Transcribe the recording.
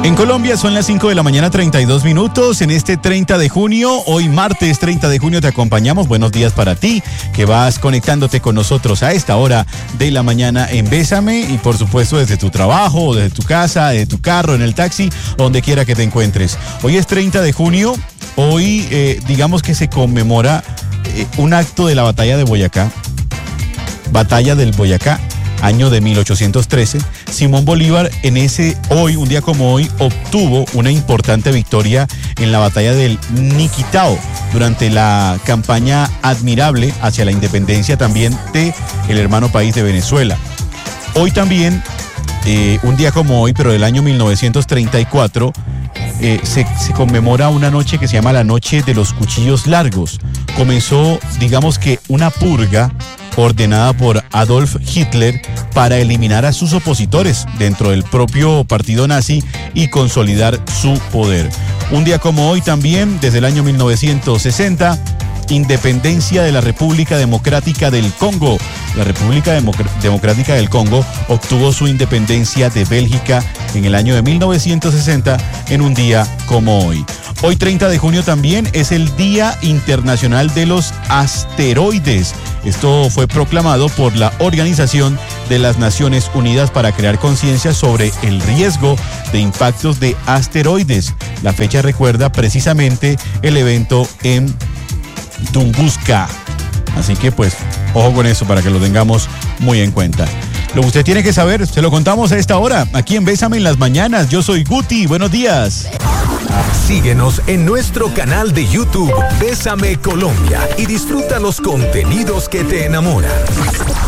En Colombia son las 5 de la mañana, 32 minutos. En este 30 de junio, hoy martes 30 de junio, te acompañamos. Buenos días para ti, que vas conectándote con nosotros a esta hora de la mañana en Bésame. Y por supuesto desde tu trabajo, desde tu casa, desde tu carro, en el taxi, donde quiera que te encuentres. Hoy es 30 de junio. Hoy digamos que se conmemora un acto de la batalla de Boyacá. Batalla del Boyacá, año de 1813. Simón Bolívar un día como hoy, obtuvo una importante victoria en la batalla del Niquitao durante la campaña admirable hacia la independencia también de el hermano país de Venezuela. Hoy también, un día como hoy, pero del año 1934, se conmemora una noche que se llama la Noche de los Cuchillos Largos. Comenzó, digamos que, una purga ordenada por Adolf Hitler para eliminar a sus opositores dentro del propio partido nazi y consolidar su poder. Un día como hoy también, desde el año 1960, independencia de la República Democrática del Congo. La República Democrática del Congo obtuvo su independencia de Bélgica en el año de 1960, en un día como hoy. Hoy 30 de junio también es el Día Internacional de los Asteroides. Esto fue proclamado por la Organización de las Naciones Unidas para crear conciencia sobre el riesgo de impactos de asteroides. La fecha recuerda precisamente el evento en Tunguska. Así que pues, ojo con eso para que lo tengamos muy en cuenta. Lo que usted tiene que saber, se lo contamos a esta hora, aquí en Bésame en las mañanas. Yo soy Guti, buenos días. Síguenos en nuestro canal de YouTube, Bésame Colombia, y disfruta los contenidos que te enamoran.